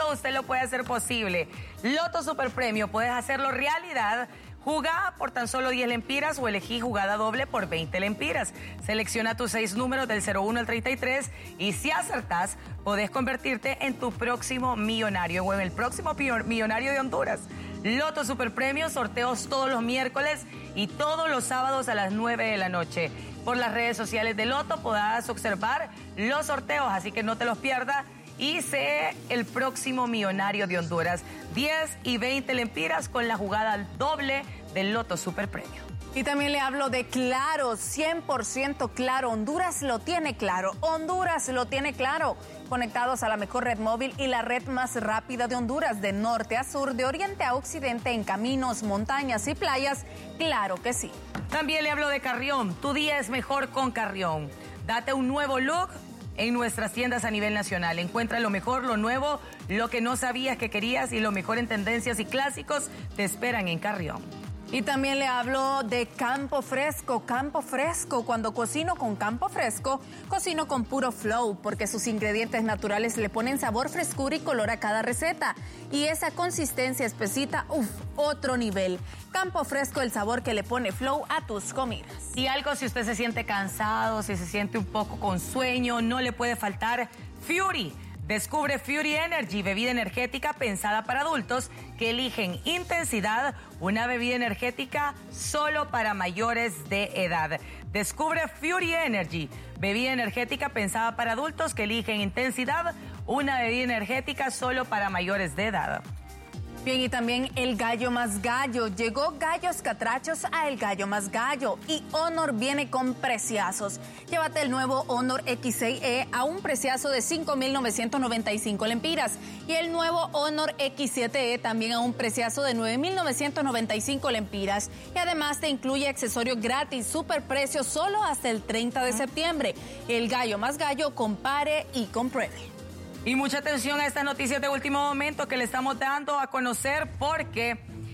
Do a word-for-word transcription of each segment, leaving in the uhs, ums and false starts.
todo usted lo puede hacer posible. Loto Superpremio, puedes hacerlo realidad. Jugá por tan solo diez lempiras o elegí jugada doble por veinte lempiras. Selecciona tus seis números del cero uno al treinta y tres y si acertás, podés convertirte en tu próximo millonario o en el próximo millonario de Honduras. Loto Superpremio, sorteos todos los miércoles y todos los sábados a las nueve de la noche. Por las redes sociales de Loto podrás observar los sorteos, así que no te los pierdas y sé el próximo millonario de Honduras. diez y veinte lempiras con la jugada doble del Loto Superpremio. Y también le hablo de Claro, cien por ciento Claro. Honduras lo tiene claro. Honduras lo tiene claro. Conectados a la mejor red móvil y la red más rápida de Honduras, de norte a sur, de oriente a occidente, en caminos, montañas y playas. Claro que sí. También le hablo de Carrión. Tu día es mejor con Carrión. Date un nuevo look en nuestras tiendas a nivel nacional. Encuentra lo mejor, lo nuevo, lo que no sabías que querías y lo mejor en tendencias y clásicos te esperan en Carrión. Y también le hablo de Campo Fresco, Campo Fresco. Cuando cocino con Campo Fresco, cocino con puro flow, porque sus ingredientes naturales le ponen sabor, frescura y color a cada receta. Y esa consistencia espesita, uff, otro nivel. Campo Fresco, el sabor que le pone flow a tus comidas. Y algo, si usted se siente cansado, si se siente un poco con sueño, no le puede faltar Fury. Descubre Fury Energy, bebida energética pensada para adultos que eligen intensidad, una bebida energética solo para mayores de edad. Descubre Fury Energy, bebida energética pensada para adultos que eligen intensidad, una bebida energética solo para mayores de edad. Bien, y también el gallo más gallo. Llegó Gallos Catrachos a el gallo más gallo y Honor viene con preciazos. Llévate el nuevo Honor X seis E a un preciazo de cinco mil novecientos noventa y cinco lempiras y el nuevo Honor X siete E también a un preciazo de nueve mil novecientos noventa y cinco lempiras y además te incluye accesorios gratis, super precio solo hasta el treinta de septiembre. El gallo más gallo, compare y compruebe. Y mucha atención a estas noticias de último momento que le estamos dando a conocer porque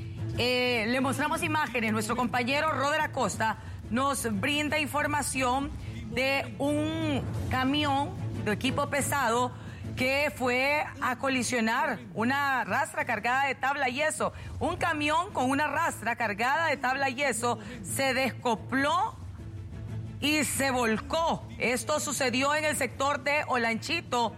eh, le mostramos imágenes. Nuestro compañero Roder Acosta nos brinda información de un camión de equipo pesado que fue a colisionar una rastra cargada de tabla yeso. Un camión con una rastra cargada de tabla yeso se descopló y se volcó. Esto sucedió en el sector de Olanchito.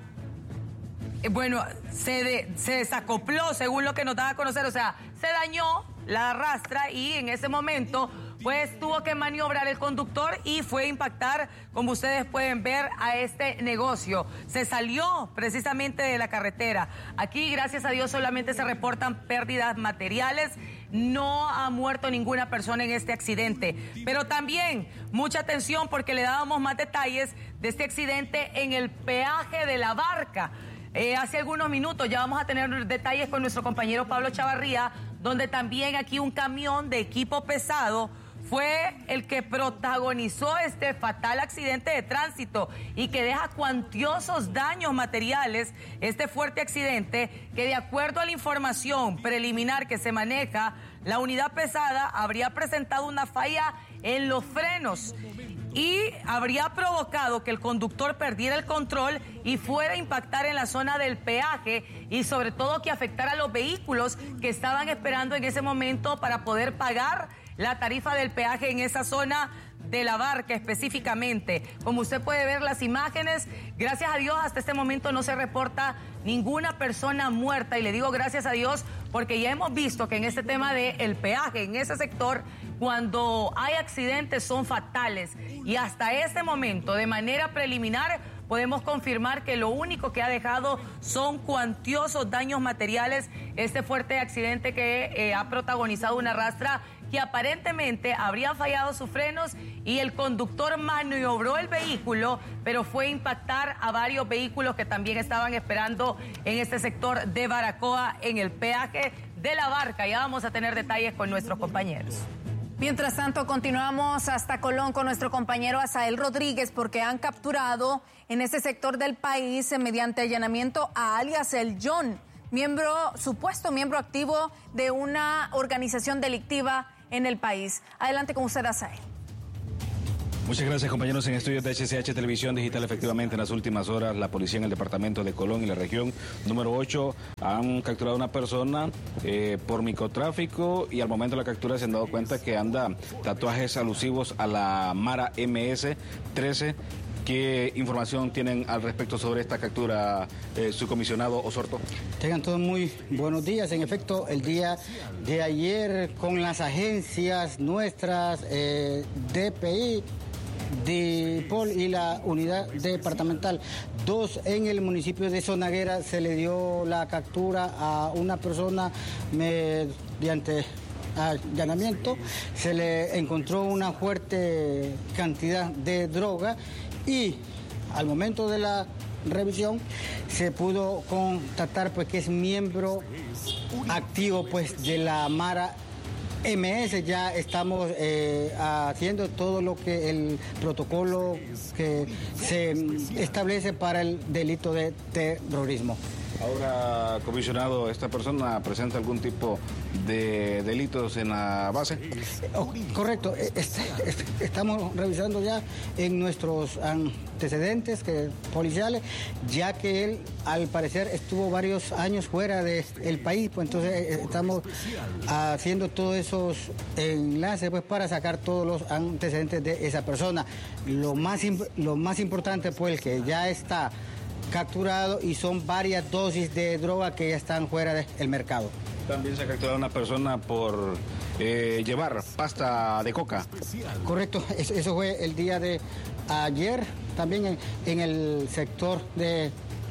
Bueno, se, de, se desacopló según lo que nos daba a conocer, o sea, se dañó la rastra y en ese momento pues tuvo que maniobrar el conductor y fue a impactar, como ustedes pueden ver, a este negocio. Se salió precisamente de la carretera. Aquí, gracias a Dios, solamente se reportan pérdidas materiales. No ha muerto ninguna persona en este accidente. Pero también, mucha atención porque le dábamos más detalles de este accidente en el peaje de La Barca. Eh, hace algunos minutos ya vamos a tener detalles con nuestro compañero Pablo Chavarría, donde también aquí un camión de equipo pesado fue el que protagonizó este fatal accidente de tránsito y que deja cuantiosos daños materiales. Este fuerte accidente que, de acuerdo a la información preliminar que se maneja, la unidad pesada habría presentado una falla en los frenos y habría provocado que el conductor perdiera el control y fuera a impactar en la zona del peaje y sobre todo que afectara a los vehículos que estaban esperando en ese momento para poder pagar la tarifa del peaje en esa zona de La Barca específicamente. Como usted puede ver las imágenes, gracias a Dios hasta este momento no se reporta ninguna persona muerta y le digo gracias a Dios porque ya hemos visto que en este tema del peaje, en ese sector, cuando hay accidentes son fatales y hasta este momento de manera preliminar podemos confirmar que lo único que ha dejado son cuantiosos daños materiales este fuerte accidente que eh, ha protagonizado una rastra que aparentemente habrían fallado sus frenos y el conductor maniobró el vehículo, pero fue a impactar a varios vehículos que también estaban esperando en este sector de Baracoa, en el peaje de La Barca. Ya vamos a tener detalles con nuestros compañeros. Mientras tanto, continuamos hasta Colón con nuestro compañero Asael Rodríguez porque han capturado en ese sector del país mediante allanamiento a alias El John, miembro, supuesto miembro activo de una organización delictiva en el país. Adelante con usted, Asael. Muchas gracias, compañeros. En estudios de H C H Televisión Digital, efectivamente, en las últimas horas, la policía en el departamento de Colón y la región número ocho han capturado a una persona eh, por microtráfico, y al momento de la captura se han dado cuenta que anda tatuajes alusivos a la Mara M S trece. ¿Qué información tienen al respecto sobre esta captura, eh, su comisionado Osorto? Tengan todos muy buenos días. En efecto, el día de ayer, con las agencias nuestras, eh, D P I, DIPOL y la unidad departamental dos en el municipio de Zonaguera, se le dio la captura a una persona mediante allanamiento. Se le encontró una fuerte cantidad de droga y al momento de la revisión se pudo constatar pues que es miembro activo pues de la Mara M S. Ya estamos eh, haciendo todo lo que el protocolo que se establece para el delito de terrorismo. Ahora, comisionado, ¿esta persona presenta algún tipo de delitos en la base? Oh, correcto. Este, este, estamos revisando ya en nuestros antecedentes que, policiales, ya que él, al parecer, estuvo varios años fuera del país, pues entonces estamos haciendo todos esos enlaces pues para sacar todos los antecedentes de esa persona. Lo más, lo más importante, pues, que ya está capturado y son varias dosis de droga que ya están fuera del mercado. También se ha capturado a una persona por eh, llevar pasta de coca. Correcto, eso, eso fue el día de ayer, también en, en el sector de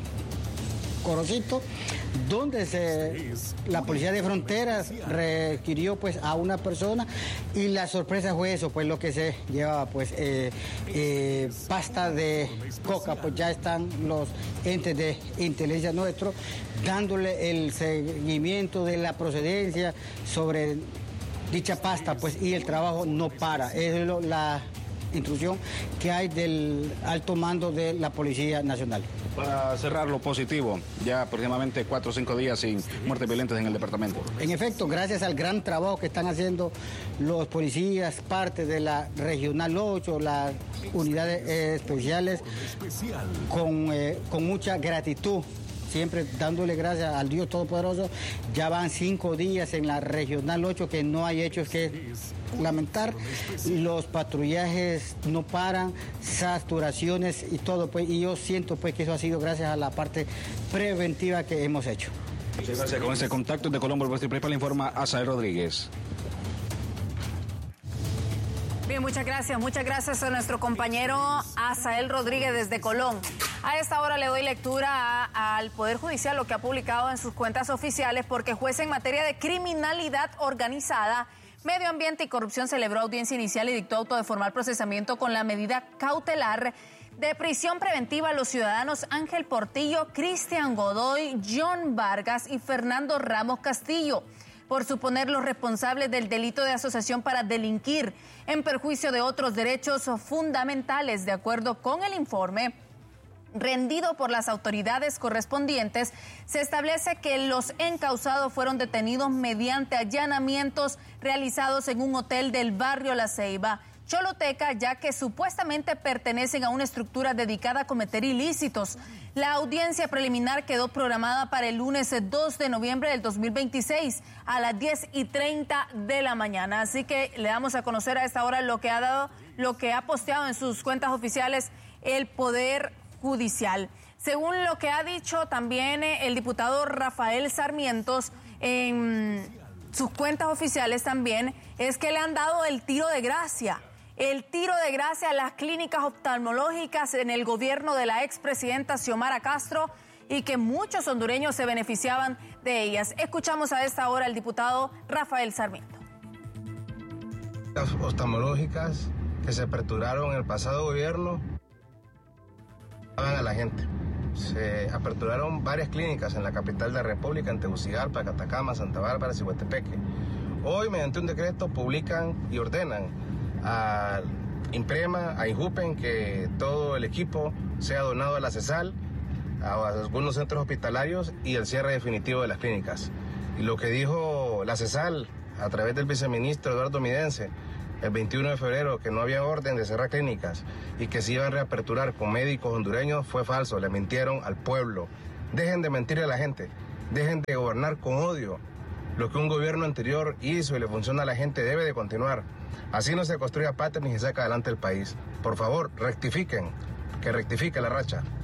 Corocito, donde se, la policía de fronteras requirió pues a una persona, y la sorpresa fue eso, pues lo que se llevaba pues eh, eh, pasta de coca. Pues ya están los entes de inteligencia nuestros dándole el seguimiento de la procedencia sobre dicha pasta, pues, y el trabajo no para. Es lo, la instrucción que hay del alto mando de la Policía Nacional. Para cerrar lo positivo, ya aproximadamente cuatro o cinco días sin muertes violentas en el departamento. En efecto, gracias al gran trabajo que están haciendo los policías, parte de la Regional ocho, las unidades eh, especiales, con, eh, con mucha gratitud, siempre dándole gracias al Dios Todopoderoso. Ya van cinco días en la Regional ocho que no hay hechos que lamentar. Los patrullajes no paran, saturaciones y todo, pues, y yo siento pues que eso ha sido gracias a la parte preventiva que hemos hecho. Muchas gracias. Con ese contacto de Colombo, el vuestro principal informa Azael Rodríguez. Bien, muchas gracias, muchas gracias a nuestro compañero Azael Rodríguez desde Colón. A esta hora le doy lectura a, al Poder Judicial, lo que ha publicado en sus cuentas oficiales, porque juez en materia de criminalidad organizada, medio ambiente y corrupción celebró audiencia inicial y dictó auto de formal procesamiento con la medida cautelar de prisión preventiva a los ciudadanos Ángel Portillo, Cristian Godoy, John Vargas y Fernando Ramos Castillo, por suponer los responsables del delito de asociación para delinquir en perjuicio de otros derechos fundamentales. De acuerdo con el informe rendido por las autoridades correspondientes, se establece que los encausados fueron detenidos mediante allanamientos realizados en un hotel del barrio La Ceiba, Choluteca, ya que supuestamente pertenecen a una estructura dedicada a cometer ilícitos. La audiencia preliminar quedó programada para el lunes dos de noviembre del dos mil veintiséis a las diez y treinta de la mañana. Así que le damos a conocer a esta hora lo que ha dado, lo que ha posteado en sus cuentas oficiales el Poder Judicial. Según lo que ha dicho también el diputado Rafael Sarmientos en sus cuentas oficiales también, es que le han dado el tiro de gracia. El tiro de gracia a las clínicas oftalmológicas en el gobierno de la expresidenta Xiomara Castro, y que muchos hondureños se beneficiaban de ellas. Escuchamos a esta hora al diputado Rafael Sarmiento. Las oftalmológicas que se aperturaron en el pasado gobierno a la gente. Se aperturaron varias clínicas en la capital de la República, en Tegucigalpa, Catacama, Santa Bárbara, Cihuatepeque. Hoy, mediante un decreto, publican y ordenan a Imprema, a Injupen, que todo el equipo sea donado a la CESAL, a algunos centros hospitalarios, y el cierre definitivo de las clínicas. Y lo que dijo la CESAL a través del viceministro Eduardo Midense el veintiuno de febrero que no había orden de cerrar clínicas y que se iban a reaperturar con médicos hondureños fue falso, le mintieron al pueblo. Dejen de mentirle a la gente, dejen de gobernar con odio. Lo que un gobierno anterior hizo y le funciona a la gente debe de continuar. Así no se construye patria ni se saca adelante el país. Por favor, rectifiquen, que rectifique la racha.